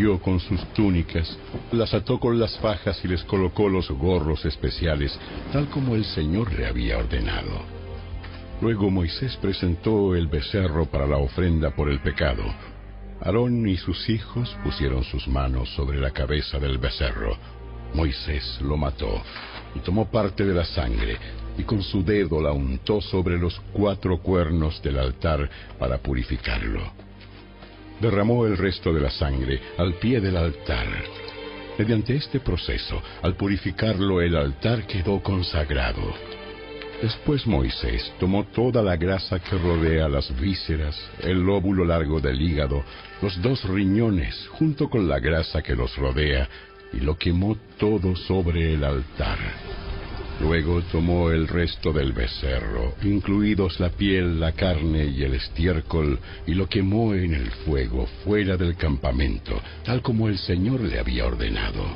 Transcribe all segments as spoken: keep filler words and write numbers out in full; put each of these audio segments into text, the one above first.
vistió con sus túnicas, las ató con las fajas y les colocó los gorros especiales, tal como el Señor le había ordenado. Luego Moisés presentó el becerro para la ofrenda por el pecado. Aarón y sus hijos pusieron sus manos sobre la cabeza del becerro. Moisés lo mató y tomó parte de la sangre, y con su dedo la untó sobre los cuatro cuernos del altar para purificarlo. Derramó el resto de la sangre al pie del altar. Mediante este proceso, al purificarlo, el altar quedó consagrado. Después Moisés tomó toda la grasa que rodea las vísceras, el lóbulo largo del hígado, los dos riñones, junto con la grasa que los rodea, y lo quemó todo sobre el altar. Luego tomó el resto del becerro, incluidos la piel, la carne y el estiércol, y lo quemó en el fuego fuera del campamento, tal como el Señor le había ordenado.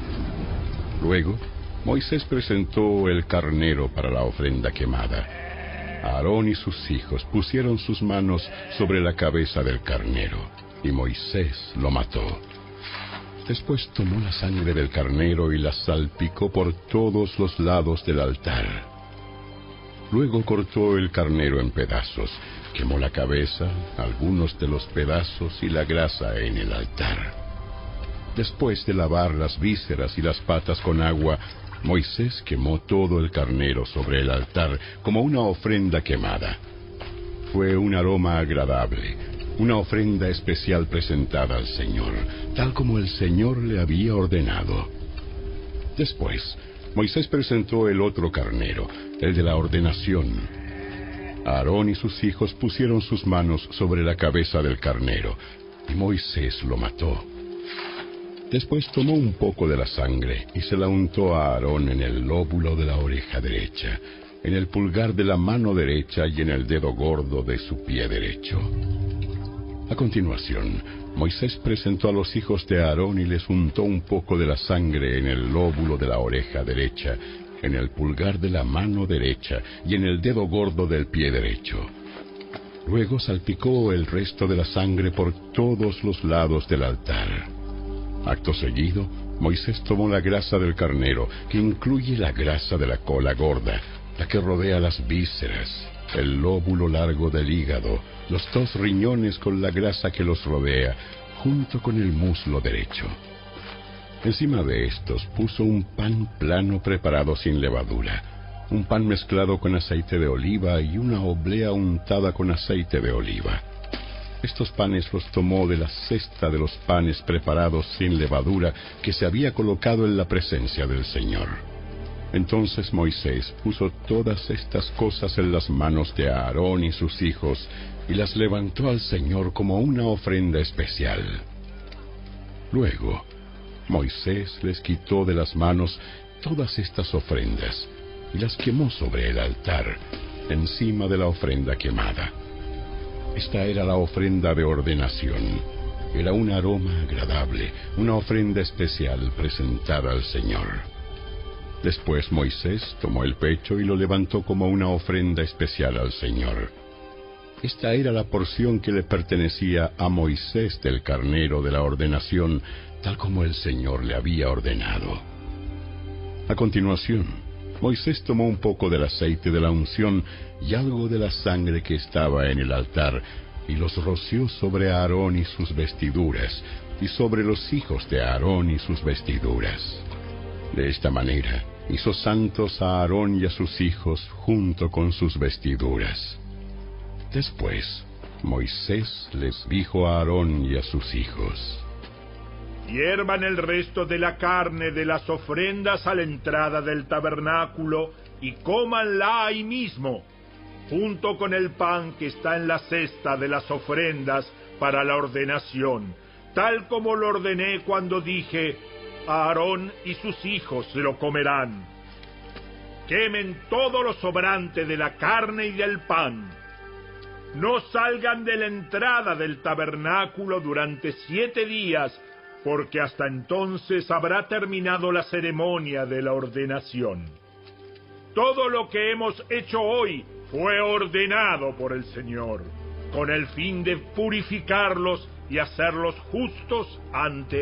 Luego, Moisés presentó el carnero para la ofrenda quemada. Aarón y sus hijos pusieron sus manos sobre la cabeza del carnero, y Moisés lo mató. Después tomó la sangre del carnero y la salpicó por todos los lados del altar. Luego cortó el carnero en pedazos, quemó la cabeza, algunos de los pedazos y la grasa en el altar. Después de lavar las vísceras y las patas con agua, Moisés quemó todo el carnero sobre el altar como una ofrenda quemada. Fue un aroma agradable, una ofrenda especial presentada al Señor, tal como el Señor le había ordenado. Después, Moisés presentó el otro carnero, el de la ordenación. Aarón y sus hijos pusieron sus manos sobre la cabeza del carnero, y Moisés lo mató. Después tomó un poco de la sangre y se la untó a Aarón en el lóbulo de la oreja derecha, en el pulgar de la mano derecha y en el dedo gordo de su pie derecho. A continuación, Moisés presentó a los hijos de Aarón y les untó un poco de la sangre en el lóbulo de la oreja derecha, en el pulgar de la mano derecha y en el dedo gordo del pie derecho. Luego salpicó el resto de la sangre por todos los lados del altar. Acto seguido, Moisés tomó la grasa del carnero, que incluye la grasa de la cola gorda, la que rodea las vísceras, el lóbulo largo del hígado, los dos riñones con la grasa que los rodea, junto con el muslo derecho. Encima de estos puso un pan plano preparado sin levadura, un pan mezclado con aceite de oliva y una oblea untada con aceite de oliva. Estos panes los tomó de la cesta de los panes preparados sin levadura que se había colocado en la presencia del Señor. Entonces Moisés puso todas estas cosas en las manos de Aarón y sus hijos y las levantó al Señor como una ofrenda especial. Luego, Moisés les quitó de las manos todas estas ofrendas y las quemó sobre el altar, encima de la ofrenda quemada. Esta era la ofrenda de ordenación. Era un aroma agradable, una ofrenda especial presentada al Señor. Después Moisés tomó el pecho y lo levantó como una ofrenda especial al Señor. Esta era la porción que le pertenecía a Moisés del carnero de la ordenación, tal como el Señor le había ordenado. A continuación, Moisés tomó un poco del aceite de la unción y algo de la sangre que estaba en el altar, y los roció sobre Aarón y sus vestiduras, y sobre los hijos de Aarón y sus vestiduras. De esta manera hizo santos a Aarón y a sus hijos junto con sus vestiduras. Después, Moisés les dijo a Aarón y a sus hijos: hiervan el resto de la carne de las ofrendas a la entrada del tabernáculo y cómanla ahí mismo, junto con el pan que está en la cesta de las ofrendas para la ordenación, tal como lo ordené cuando dije: Aarón y sus hijos se lo comerán. Quemen todo lo sobrante de la carne y del pan. No salgan de la entrada del tabernáculo durante siete días, porque hasta entonces habrá terminado la ceremonia de la ordenación. Todo lo que hemos hecho hoy fue ordenado por el Señor, con el fin de purificarlos y hacerlos justos ante